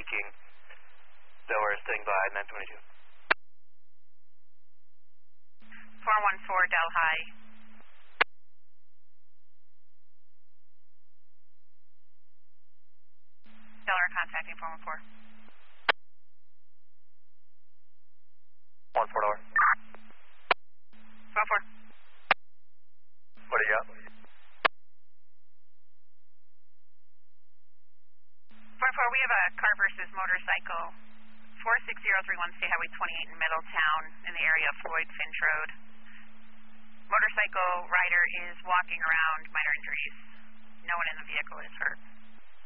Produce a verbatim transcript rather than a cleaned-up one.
speaking. Delaware staying by nine twenty-two. four one four Del High. Delaware contacting four one four. one four Delaware. four four. What do you got? four four, we have a car versus motorcycle. four six zero three one State Highway twenty-eight in Middletown in the area of Floyd Finch Road. Motorcycle rider is walking around, minor injuries. No one in the vehicle is hurt.